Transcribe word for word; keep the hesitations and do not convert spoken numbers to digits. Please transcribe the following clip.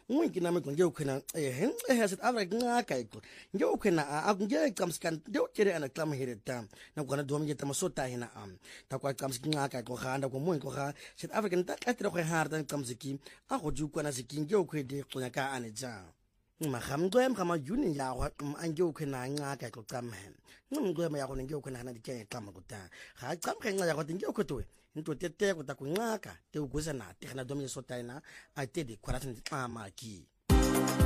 Ngwinki nami nje ukhona eh eh South Africa ngaka iko nje ukhona akungeke qamskan nje ukere ana klam here tam na kona domi nje tamasota hina am ta kwa qamskin ngaka ko khanda ko mo ko kha South Africa nta atra ko harta qamsiki a go ju kona sikinje ukhede qonya ka ane ja magamgwe mgama juni ya wa anje ukhona ngaka ko qamhen ngumgwe ya go nje ukhona na dike qama ko ta ga qamkhe nqa ya go nje ukhotwe into tete ko ta kunqaka te uguza na te khana domi sota ina a te di kwaratni qama ki